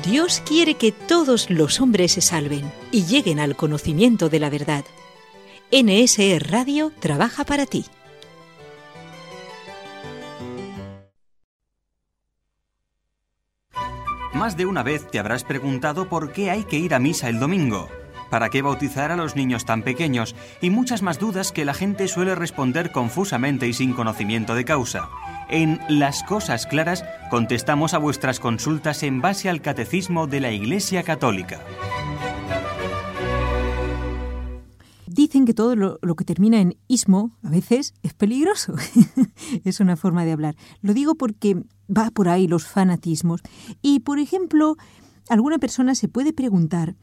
Dios quiere que todos los hombres se salven y lleguen al conocimiento de la verdad. NSE Radio trabaja para ti. Más de una vez te habrás preguntado por qué hay que ir a misa el domingo, para qué bautizar a los niños tan pequeños y muchas más dudas que la gente suele responder confusamente y sin conocimiento de causa. En Las Cosas Claras contestamos a vuestras consultas en base al Catecismo de la Iglesia Católica. Dicen que todo lo que termina en ismo a veces es peligroso. Es una forma de hablar. Lo digo porque va por ahí los fanatismos. Y, por ejemplo, alguna persona se puede preguntar,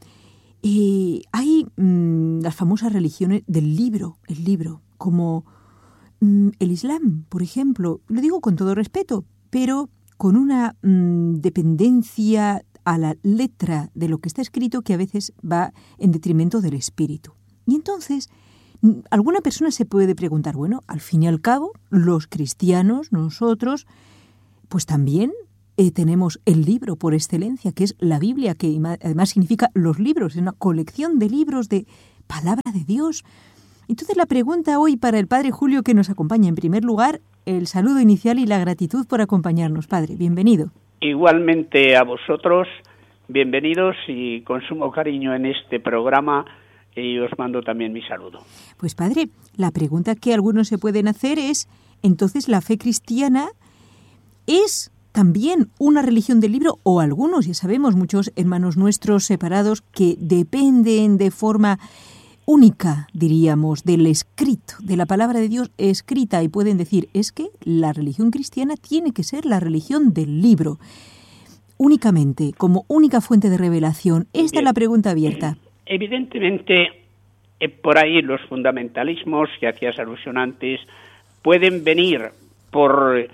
hay las famosas religiones del libro, el libro, como el Islam, por ejemplo. Lo digo con todo respeto, pero con una dependencia a la letra de lo que está escrito que a veces va en detrimento del espíritu. Y entonces, alguna persona se puede preguntar, bueno, al fin y al cabo, los cristianos, nosotros, pues también tenemos el libro por excelencia, que es la Biblia, que además significa los libros, es una colección de libros de palabra de Dios. Entonces la pregunta hoy para el Padre Julio que nos acompaña, en primer lugar, el saludo inicial y la gratitud por acompañarnos. Padre, bienvenido. Igualmente a vosotros, bienvenidos y con sumo cariño en este programa. Y os mando también mi saludo. Pues padre, la pregunta que algunos se pueden hacer es, entonces, ¿la fe cristiana es también una religión del libro? O algunos, ya sabemos, muchos hermanos nuestros separados que dependen de forma única, diríamos, del escrito, de la palabra de Dios escrita, y pueden decir, es que la religión cristiana tiene que ser la religión del libro, únicamente, como única fuente de revelación. Esta es la pregunta abierta. Evidentemente, por ahí los fundamentalismos que hacías alusión antes pueden venir por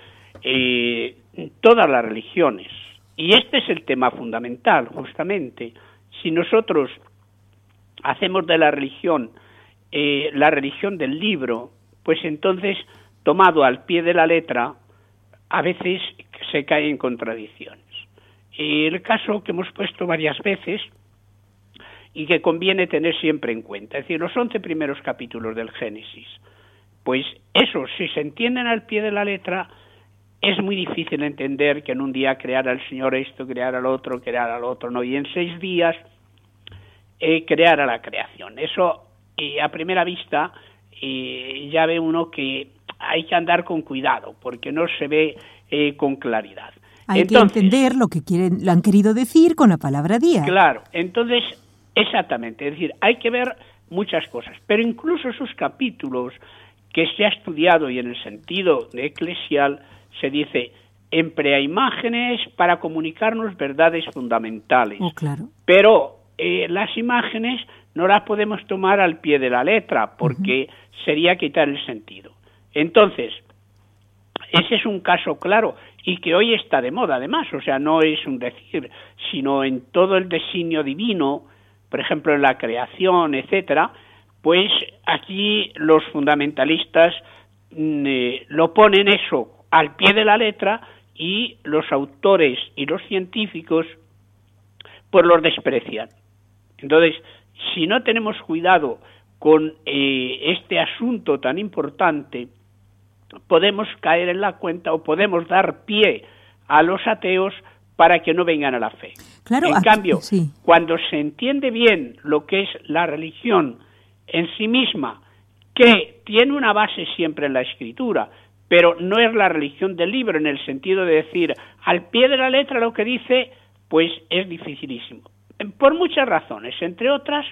todas las religiones. Y este es el tema fundamental, justamente. Si nosotros hacemos de la religión del libro, pues entonces, tomado al pie de la letra, a veces se cae en contradicciones. El caso que hemos puesto varias veces y que conviene tener siempre en cuenta, es decir, los 11 primeros capítulos del Génesis, pues eso, si se entienden al pie de la letra, es muy difícil entender que en un día creara el Señor esto, creara lo otro, no, y en 6 días creara la creación. Eso, a primera vista, ya ve uno que hay que andar con cuidado, porque no se ve con claridad. Hay que entender lo que lo han querido decir con la palabra día. Claro, entonces, exactamente, es decir, hay que ver muchas cosas, pero incluso esos capítulos que se ha estudiado y en el sentido eclesial se dice, emplea imágenes para comunicarnos verdades fundamentales. Oh, claro. Pero las imágenes no las podemos tomar al pie de la letra porque sería quitar el sentido. Entonces, ese es un caso claro y que hoy está de moda además, o sea, no es un decir, sino en todo el designio divino, por ejemplo, en la creación, etcétera, pues aquí los fundamentalistas lo ponen eso al pie de la letra y los autores y los científicos pues los desprecian. Entonces, si no tenemos cuidado con este asunto tan importante, podemos caer en la cuenta o podemos dar pie a los ateos para que no vengan a la fe. Claro, en cambio, sí, cuando se entiende bien lo que es la religión en sí misma, que tiene una base siempre en la Escritura, pero no es la religión del libro en el sentido de decir al pie de la letra lo que dice, pues es dificilísimo. Por muchas razones, entre otras,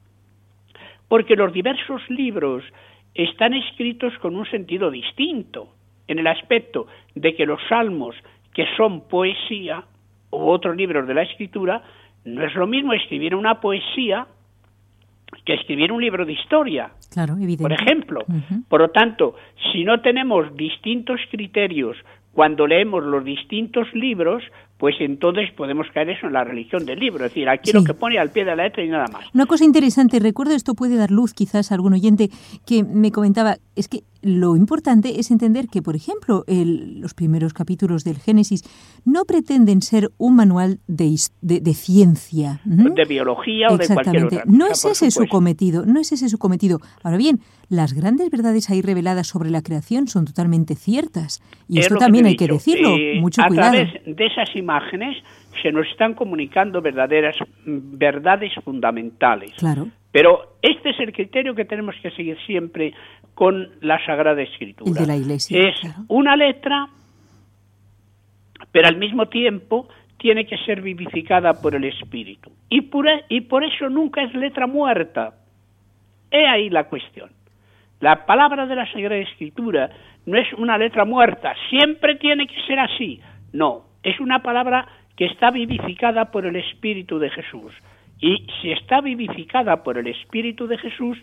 porque los diversos libros están escritos con un sentido distinto, en el aspecto de que los salmos, que son poesía, u otros libros de la Escritura, no es lo mismo escribir una poesía que escribir un libro de historia, claro, evidente, por ejemplo. Por lo tanto, si no tenemos distintos criterios cuando leemos los distintos libros, pues entonces podemos caer eso en la religión del libro. Es decir, aquí Sí. lo que pone al pie de la letra y nada más. Una cosa interesante, recuerdo, esto puede dar luz quizás a algún oyente que me comentaba, es que lo importante es entender que, por ejemplo, los primeros capítulos del Génesis no pretenden ser un manual de ciencia. De biología o de cualquier otra cosa. No es ese su supuesto. cometido, no es ese su cometido. Ahora bien, las grandes verdades ahí reveladas sobre la creación son totalmente ciertas. Y Es esto lo que también te he hay que dicho. decirlo. Mucho a cuidado. través de esas imágenes se nos están comunicando verdaderas verdades fundamentales. Claro. Pero este es el criterio que tenemos que seguir siempre con la Sagrada Escritura. El de la Iglesia, Es claro. una letra, pero al mismo tiempo tiene que ser vivificada por el Espíritu. Y por eso nunca es letra muerta. He ahí la cuestión. La palabra de la Sagrada Escritura no es una letra muerta, siempre tiene que ser así. No, es una palabra que está vivificada por el Espíritu de Jesús. Y si está vivificada por el Espíritu de Jesús,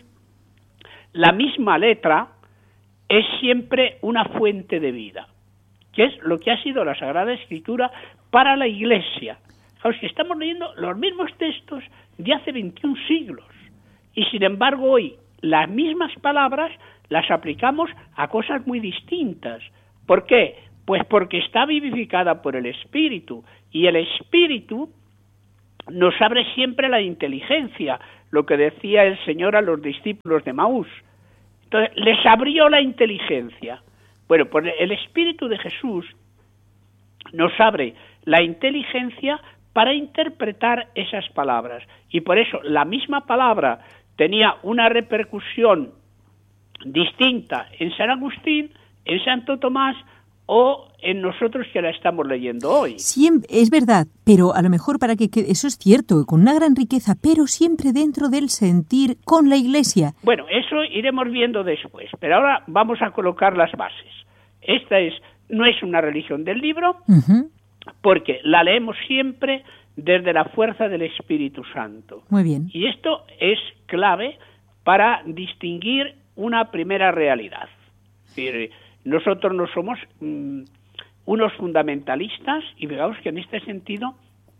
la misma letra es siempre una fuente de vida, que es lo que ha sido la Sagrada Escritura para la Iglesia. Claro, si estamos leyendo los mismos textos de hace 21 siglos, y sin embargo hoy las mismas palabras las aplicamos a cosas muy distintas. ¿Por qué? Pues porque está vivificada por el Espíritu, y el Espíritu nos abre siempre la inteligencia, lo que decía el Señor a los discípulos de Maús. Entonces, les abrió la inteligencia. Bueno, pues el Espíritu de Jesús nos abre la inteligencia para interpretar esas palabras. Y por eso la misma palabra tenía una repercusión distinta en San Agustín, en Santo Tomás o en nosotros que la estamos leyendo hoy. Siempre, es verdad, pero a lo mejor para que eso es cierto, con una gran riqueza, pero siempre dentro del sentir con la Iglesia. Bueno, eso iremos viendo después, pero ahora vamos a colocar las bases. Esta no es una religión del libro, porque la leemos siempre desde la fuerza del Espíritu Santo. Muy bien. Y esto es clave para distinguir una primera realidad. Es decir, nosotros no somos unos fundamentalistas, y fijaos que en este sentido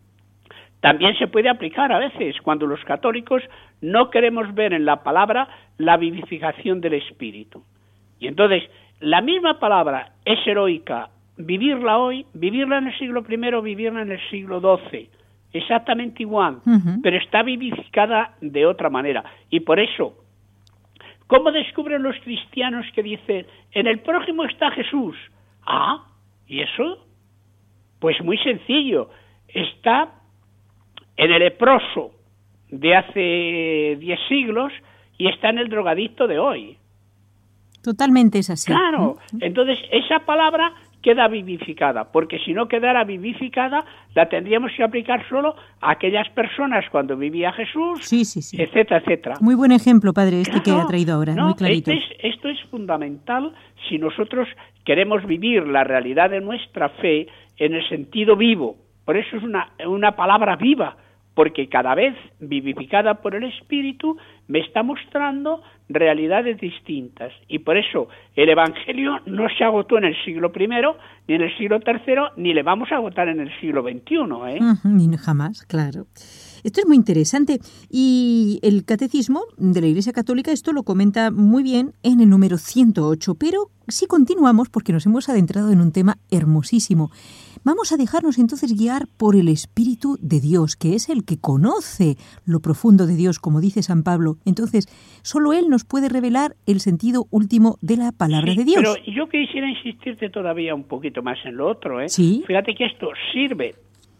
también se puede aplicar a veces cuando los católicos no queremos ver en la palabra la vivificación del Espíritu. Y entonces, la misma palabra es heroica, vivirla hoy, vivirla en el siglo I, vivirla en el siglo XII, exactamente igual, pero está vivificada de otra manera. Y por eso, ¿cómo descubren los cristianos que dicen, en el prójimo está Jesús? Ah, ¿y eso? Pues muy sencillo, está en el leproso de hace 10 siglos y está en el drogadicto de hoy. Totalmente es así. Claro, entonces esa palabra queda vivificada, porque si no quedara vivificada, la tendríamos que aplicar solo a aquellas personas cuando vivía Jesús, sí. etcétera, etcétera. Muy buen ejemplo, padre, este Claro, que ha traído ahora, no, muy clarito. Esto es fundamental si nosotros queremos vivir la realidad de nuestra fe en el sentido vivo. Por eso es una palabra viva, porque cada vez vivificada por el Espíritu me está mostrando realidades distintas. Y por eso el Evangelio no se agotó en el siglo I, ni en el siglo III, ni le vamos a agotar en el siglo XXI. Ni jamás, claro. Esto es muy interesante. Y el Catecismo de la Iglesia Católica esto lo comenta muy bien en el número 108. Pero si continuamos, porque nos hemos adentrado en un tema hermosísimo, vamos a dejarnos entonces guiar por el Espíritu de Dios, que es el que conoce lo profundo de Dios, como dice San Pablo. Entonces, solo Él nos puede revelar el sentido último de la palabra de Dios. Pero yo quisiera insistirte todavía un poquito más en lo otro. Sí. Fíjate que esto sirve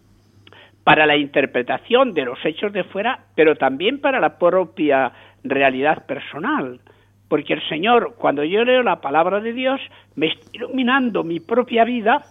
para la interpretación de los hechos de fuera, pero también para la propia realidad personal. Porque el Señor, cuando yo leo la palabra de Dios, me está iluminando mi propia vida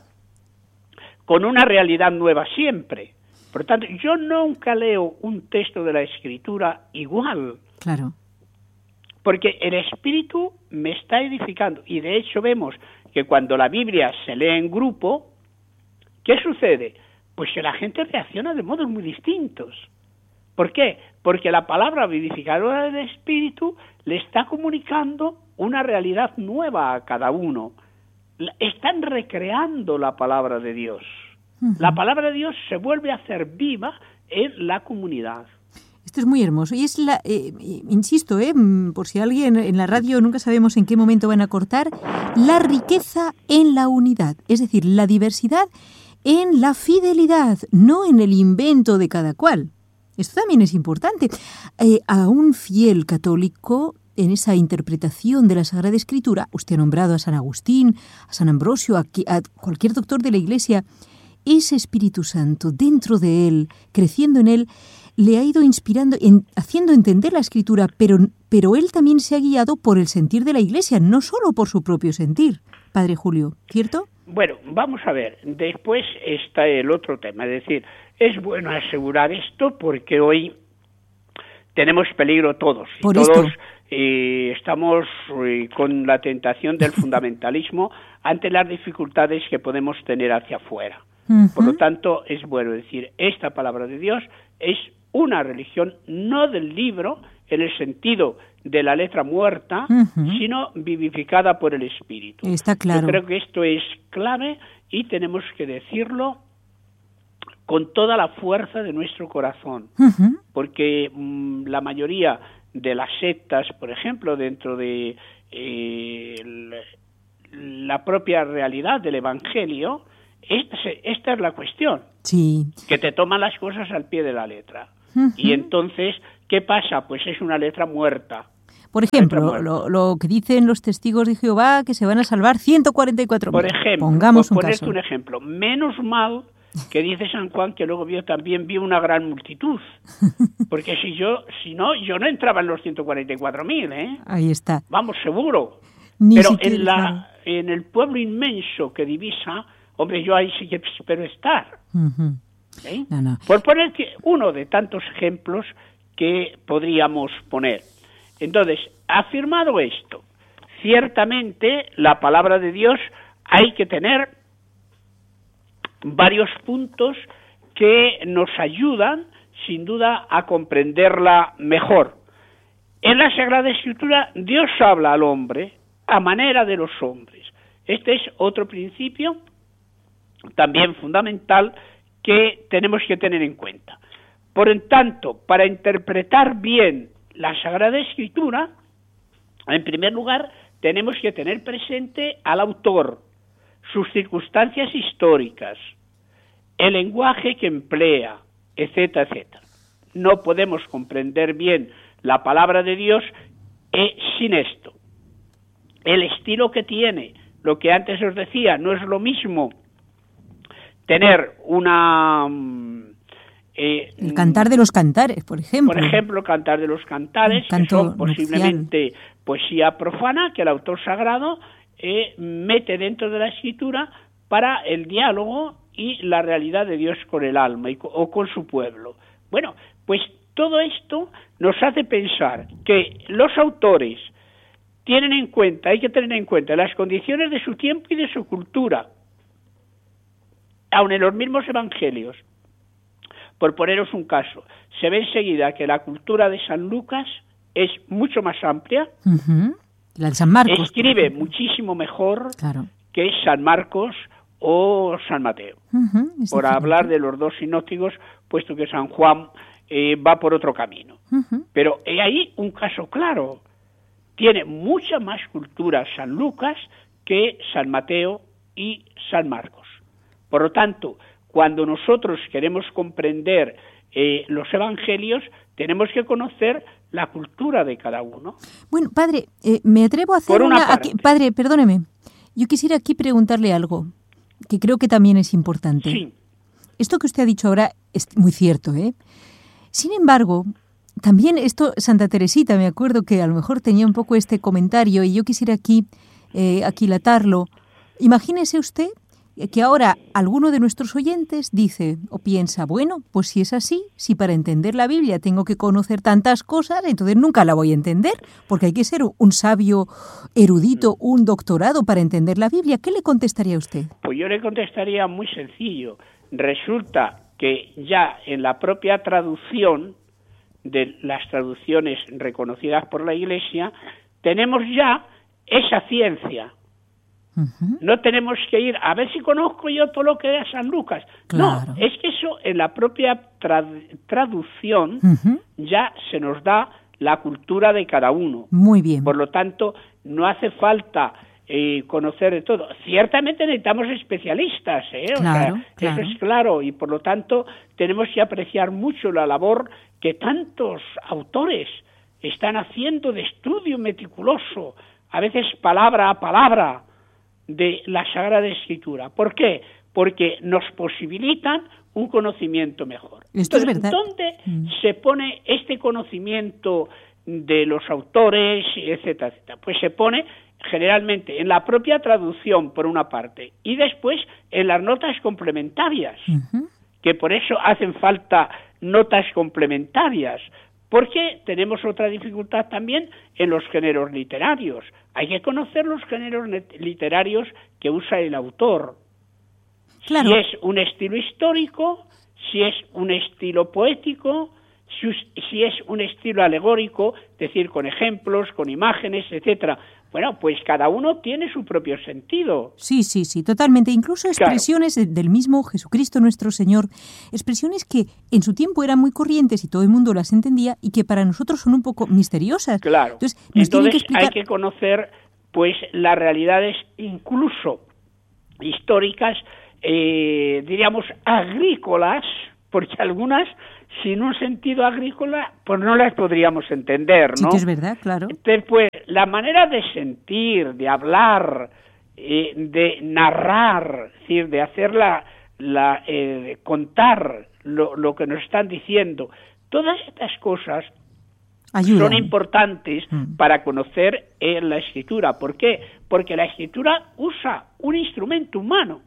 con una realidad nueva siempre. Por tanto, yo nunca leo un texto de la Escritura igual. Claro. Porque el Espíritu me está edificando. Y de hecho vemos que cuando la Biblia se lee en grupo, ¿qué sucede? Pues que la gente reacciona de modos muy distintos. ¿Por qué? Porque la palabra vivificadora del Espíritu le está comunicando una realidad nueva a cada uno. Están recreando la palabra de Dios. La palabra de Dios se vuelve a hacer viva en la comunidad. Esto es muy hermoso. Y es insisto, por si alguien en la radio nunca sabemos en qué momento van a cortar, la riqueza en la unidad. Es decir, la diversidad en la fidelidad, no en el invento de cada cual. Esto también es importante. A un fiel católico, en esa interpretación de la Sagrada Escritura, usted ha nombrado a San Agustín, a San Ambrosio, a cualquier doctor de la Iglesia, ese Espíritu Santo dentro de él, creciendo en él, le ha ido inspirando, haciendo entender la Escritura, pero él también se ha guiado por el sentir de la Iglesia, no solo por su propio sentir. Padre Julio, ¿cierto? Bueno, vamos a ver, después está el otro tema, es decir, es bueno asegurar esto porque hoy tenemos peligro todos, y todos estamos con la tentación del fundamentalismo ante las dificultades que podemos tener hacia afuera. Por lo tanto, es bueno decir, esta palabra de Dios es una religión no del libro en el sentido de la letra muerta, sino vivificada por el Espíritu. Está claro. Yo creo que esto es clave y tenemos que decirlo con toda la fuerza de nuestro corazón, porque la mayoría de las sectas, por ejemplo, dentro de la propia realidad del Evangelio, esta es la cuestión, sí, que te toman las cosas al pie de la letra. Y entonces, ¿qué pasa? Pues es una letra muerta. Por ejemplo, lo que dicen los testigos de Jehová, que se van a salvar 144.000. Por ejemplo, pongamos un ponerte caso. un ejemplo. Menos mal que dice San Juan que luego también vio una gran multitud. Porque si no, yo no entraba en los 144.000, ¿eh? Ahí está. Vamos, seguro. Ni Pero siquiera, en el pueblo inmenso que divisa, hombre, yo ahí sí que espero estar. ¿Eh? No. Por poner uno de tantos ejemplos que podríamos poner. Entonces, afirmado esto, ciertamente la palabra de Dios hay que tener varios puntos que nos ayudan, sin duda, a comprenderla mejor. En la Sagrada Escritura, Dios habla al hombre a manera de los hombres. Este es otro principio también fundamental que tenemos que tener en cuenta. Por en tanto, para interpretar bien la Sagrada Escritura, en primer lugar, tenemos que tener presente al autor, sus circunstancias históricas, el lenguaje que emplea, etcétera, etcétera. No podemos comprender bien la palabra de Dios sin esto. El estilo que tiene, lo que antes os decía, no es lo mismo tener el Cantar de los Cantares, por ejemplo. Por ejemplo, Cantar de los Cantares, que son posiblemente poesía profana, que el autor sagrado mete dentro de la Escritura para el diálogo y la realidad de Dios con el alma o con su pueblo. Bueno, pues todo esto nos hace pensar que los autores hay que tener en cuenta las condiciones de su tiempo y de su cultura, aun en los mismos evangelios. Por poneros un caso, se ve enseguida que la cultura de San Lucas es mucho más amplia. La de San Marcos. Escribe muchísimo mejor que San Marcos o San Mateo. Por hablar de los dos sinópticos, puesto que San Juan va por otro camino. Pero hay ahí un caso claro. Tiene mucha más cultura San Lucas que San Mateo y San Marcos. Por lo tanto, cuando nosotros queremos comprender los evangelios, tenemos que conocer la cultura de cada uno. Bueno, padre, me atrevo a hacer padre, perdóneme. Yo quisiera aquí preguntarle algo que creo que también es importante. Sí. Esto que usted ha dicho ahora es muy cierto, ¿eh? Sin embargo, también esto, Santa Teresita, me acuerdo que a lo mejor tenía un poco este comentario y yo quisiera aquí aquilatarlo. Imagínese usted que ahora alguno de nuestros oyentes dice o piensa, bueno, pues si es así, si para entender la Biblia tengo que conocer tantas cosas, entonces nunca la voy a entender, porque hay que ser un sabio erudito, un doctorado para entender la Biblia. ¿Qué le contestaría usted? Pues yo le contestaría muy sencillo. Resulta que ya en la propia traducción de las traducciones reconocidas por la Iglesia, tenemos ya esa ciencia. No tenemos que ir a ver si conozco yo todo lo que da San Lucas. Claro. No, es que eso en la propia traducción ya se nos da la cultura de cada uno. Muy bien. Por lo tanto, no hace falta conocer de todo. Ciertamente necesitamos especialistas, Claro, o sea, claro. eso es claro, y por lo tanto tenemos que apreciar mucho la labor que tantos autores están haciendo de estudio meticuloso, a veces palabra a palabra, de la Sagrada Escritura. ¿Por qué? Porque nos posibilitan un conocimiento mejor. Esto es Entonces, verdad. ¿dónde se pone este conocimiento de los autores, etcétera, etcétera? Pues se pone generalmente en la propia traducción, por una parte, y después en las notas complementarias, que por eso hacen falta notas complementarias, porque tenemos otra dificultad también en los géneros literarios. Hay que conocer los géneros literarios que usa el autor. Claro. Si es un estilo histórico, si es un estilo poético, si es un estilo alegórico, es decir, con ejemplos, con imágenes, etcétera. Bueno, pues cada uno tiene su propio sentido. Sí, totalmente. Incluso expresiones del mismo Jesucristo nuestro Señor, expresiones que en su tiempo eran muy corrientes y todo el mundo las entendía y que para nosotros son un poco misteriosas. Claro. Entonces tienen que explicar... hay que conocer pues las realidades incluso históricas, diríamos agrícolas, porque algunas sin un sentido agrícola, pues no las podríamos entender, ¿no? Sí que es verdad, claro. Después, la manera de sentir, de hablar, de narrar, es decir, de hacer contar lo que nos están diciendo, todas estas cosas son importantes para conocer la Escritura. ¿Por qué? Porque la Escritura usa un instrumento humano.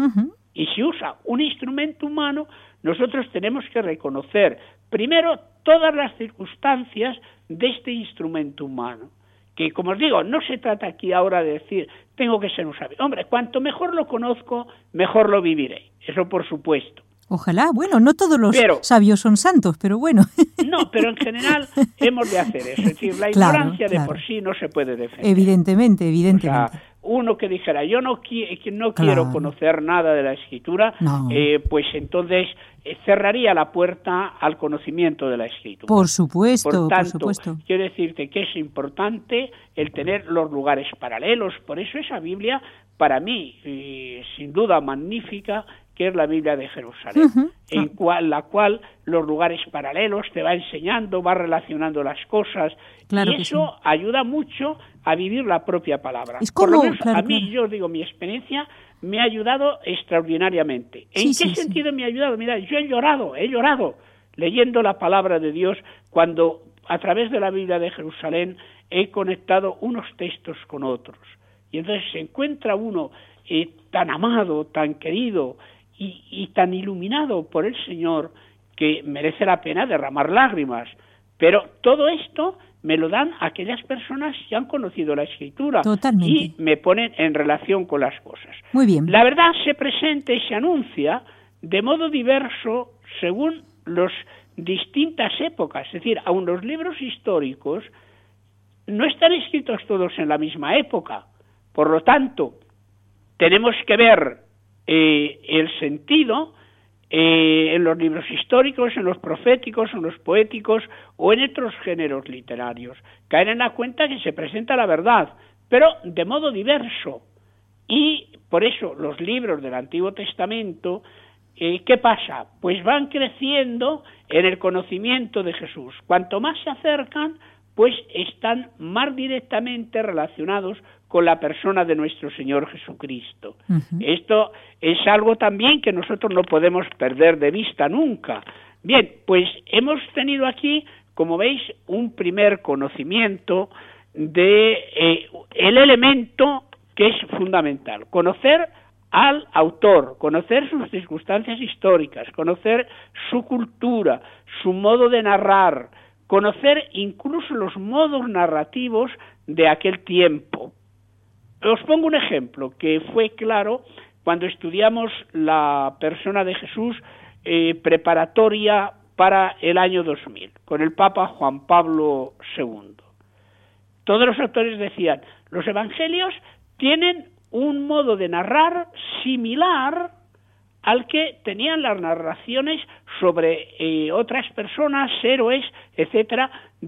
Y si usa un instrumento humano, nosotros tenemos que reconocer primero todas las circunstancias de este instrumento humano, que como os digo, no se trata aquí ahora de decir tengo que ser un sabio. Hombre, cuanto mejor lo conozco, mejor lo viviré, eso por supuesto. Ojalá, bueno, no todos los sabios son santos, pero bueno. No, pero en general hemos de hacer eso, es decir, la ignorancia de por sí no se puede defender. Evidentemente. O sea, uno que dijera, yo no quiero conocer nada de la Escritura, pues entonces cerraría la puerta al conocimiento de la Escritura. Por supuesto, por tanto, por supuesto. Quiero decirte que es importante el tener los lugares paralelos, por eso esa Biblia, para mí, sin duda magnífica, que es la Biblia de Jerusalén, la cual los lugares paralelos te va enseñando, va relacionando las cosas, claro, y eso ayuda mucho a vivir la propia palabra. Es como, por lo menos a mí, yo digo, mi experiencia me ha ayudado extraordinariamente. ¿En qué sentido me ha ayudado? Mira, yo he llorado leyendo la palabra de Dios cuando a través de la Biblia de Jerusalén he conectado unos textos con otros. Y entonces se encuentra uno tan amado, tan querido y tan iluminado por el Señor que merece la pena derramar lágrimas. Pero todo esto me lo dan aquellas personas que han conocido la Escritura. Totalmente. Y me ponen en relación con las cosas. Muy bien. La verdad se presenta y se anuncia de modo diverso según las distintas épocas. Es decir, aun los libros históricos no están escritos todos en la misma época. Por lo tanto, tenemos que ver el sentido en los libros históricos, en los proféticos, en los poéticos o en otros géneros literarios. Caer en la cuenta que se presenta la verdad, pero de modo diverso. Y por eso los libros del Antiguo Testamento, ¿qué pasa? Pues van creciendo en el conocimiento de Jesús. Cuanto más se acercan, pues están más directamente relacionados con la persona de nuestro Señor Jesucristo. Esto es algo también que nosotros no podemos perder de vista nunca. Bien, pues hemos tenido aquí, como veis, un primer conocimiento de el elemento que es fundamental, conocer al autor, conocer sus circunstancias históricas, conocer su cultura, su modo de narrar, conocer incluso los modos narrativos de aquel tiempo. Os pongo un ejemplo que fue claro cuando estudiamos la persona de Jesús preparatoria para el año 2000, con el Papa Juan Pablo II. Todos los autores decían, los evangelios tienen un modo de narrar similar al que tenían las narraciones sobre otras personas, héroes, etcétera,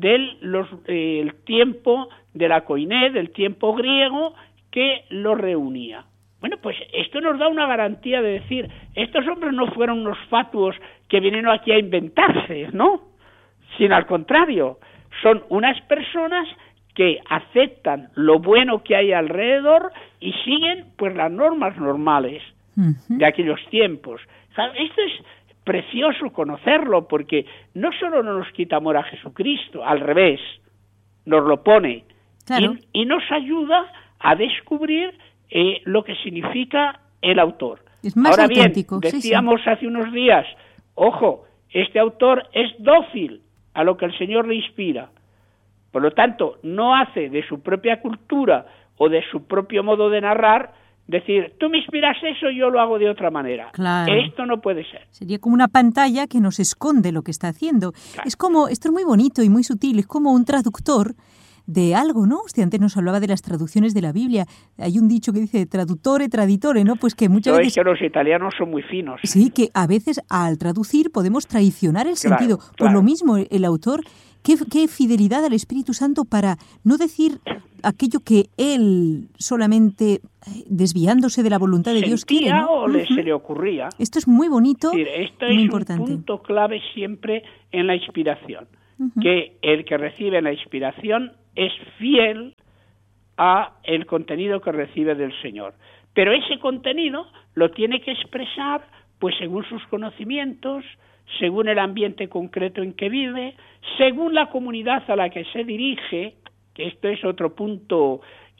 el tiempo de la Koiné, del tiempo griego, que lo reunía. Bueno, pues esto nos da una garantía de decir, estos hombres no fueron unos fatuos que vinieron aquí a inventarse, ¿no? Sino al contrario, son unas personas que aceptan lo bueno que hay alrededor y siguen pues las normas normales de aquellos tiempos. Esto es precioso conocerlo, porque no solo no nos quita amor a Jesucristo, al revés, nos lo pone, claro, y nos ayuda a descubrir lo que significa el autor. Es más Ahora auténtico. Bien, decíamos hace unos días, ojo, este autor es dócil a lo que el Señor le inspira. Por lo tanto, no hace de su propia cultura o de su propio modo de narrar decir, tú me inspiras eso y yo lo hago de otra manera. Claro. Esto no puede ser. Sería como una pantalla que nos esconde lo que está haciendo. Claro. Es como, esto es muy bonito y muy sutil, es como un traductor de algo, ¿no? Usted antes nos hablaba de las traducciones de la Biblia. Hay un dicho que dice traduttore, traditore, ¿no? Pues que muchas veces... Es que los italianos son muy finos. Sí, que a veces al traducir podemos traicionar el sentido. Claro. Por lo mismo, el autor, qué fidelidad al Espíritu Santo para no decir aquello que él solamente desviándose de la voluntad de Dios quiere, ¿no? O se le ocurría. Esto es muy bonito, esto muy es importante. Un punto clave siempre en la inspiración, que el que recibe la inspiración es fiel a el contenido que recibe del Señor. Pero ese contenido lo tiene que expresar pues según sus conocimientos, según el ambiente concreto en que vive, según la comunidad a la que se dirige, que esto es otro punto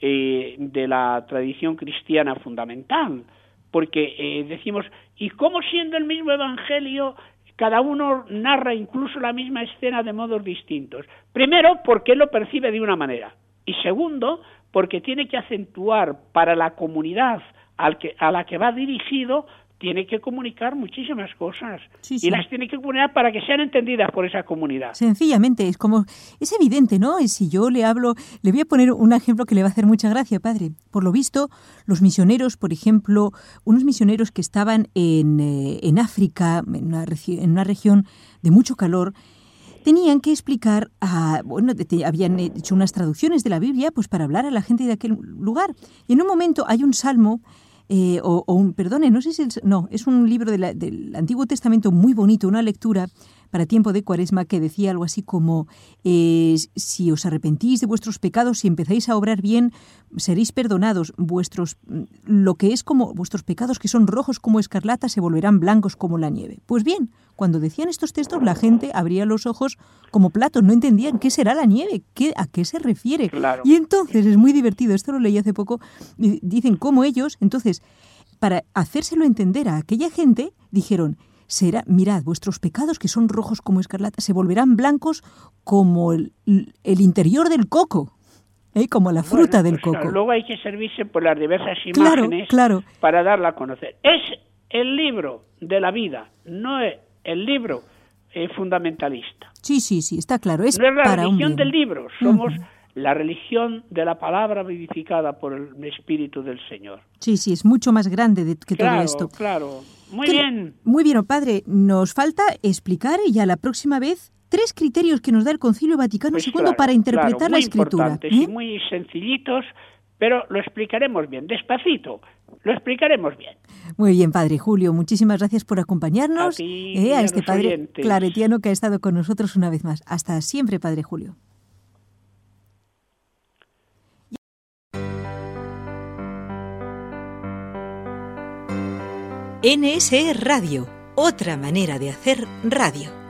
de la tradición cristiana fundamental, porque decimos, ¿y cómo siendo el mismo evangelio cada uno narra incluso la misma escena de modos distintos? Primero, porque él lo percibe de una manera, y segundo, porque tiene que acentuar para la comunidad a la que va dirigido, tiene que comunicar muchísimas cosas, sí. Y las tiene que comunicar para que sean entendidas por esa comunidad. Sencillamente, es evidente, ¿no? Y si yo le hablo, le voy a poner un ejemplo que le va a hacer mucha gracia, padre. Por lo visto, los misioneros, por ejemplo, unos misioneros que estaban en África, en una región de mucho calor, tenían que explicar, habían hecho unas traducciones de la Biblia pues para hablar a la gente de aquel lugar. Y en un momento hay un salmo, no sé si es un libro del Antiguo Testamento muy bonito, una lectura para tiempo de Cuaresma que decía algo así como si os arrepentís de vuestros pecados, si empezáis a obrar bien, seréis perdonados. Vuestros pecados que son rojos como escarlata se volverán blancos como la nieve. Pues bien, cuando decían estos textos la gente abría los ojos como platos, no entendían qué será la nieve, a qué se refiere. Claro. Y entonces es muy divertido, esto lo leí hace poco, dicen cómo ellos, entonces, para hacérselo entender a aquella gente, dijeron, mirad, vuestros pecados que son rojos como escarlata se volverán blancos como el interior del coco, como la fruta del coco. Luego hay que servirse por las diversas imágenes para darla a conocer. Es el libro de la vida, no es el libro fundamentalista. Sí, está claro. No es la religión del libro, somos la religión de la palabra vivificada por el Espíritu del Señor. Sí, es mucho más grande que todo esto. Claro. Muy bien. Muy bien, padre. Nos falta explicar ya la próxima vez 3 criterios que nos da el Concilio Vaticano II para interpretar la Escritura. Muy importantes y muy sencillitos, pero lo explicaremos bien, despacito, lo explicaremos bien. Muy bien, padre Julio, muchísimas gracias por acompañarnos, a este padre oyentes claretiano que ha estado con nosotros una vez más. Hasta siempre, padre Julio. NSE Radio, otra manera de hacer radio.